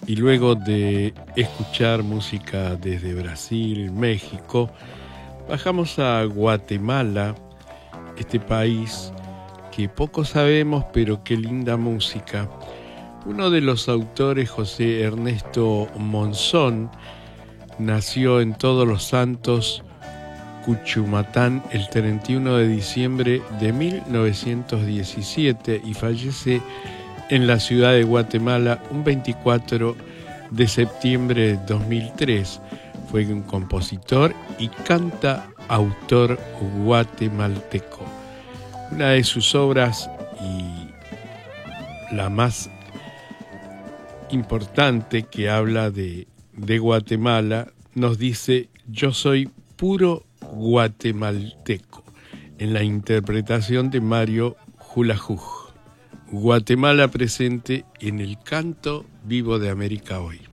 Y luego de escuchar música desde Brasil, México, bajamos a Guatemala, este país que poco sabemos, pero qué linda música. Uno de los autores, José Ernesto Monzón, nació en Todos los Santos, Cuchumatán, el 31 de diciembre de 1917 y fallece en la ciudad de Guatemala un 24 de septiembre de 2003. Fue un compositor y cantautor guatemalteco. Una de sus obras y la más importante que habla de Guatemala nos dice: yo soy puro guatemalteco, en la interpretación de Mario Hulajuj. Guatemala presente en el canto vivo de América hoy.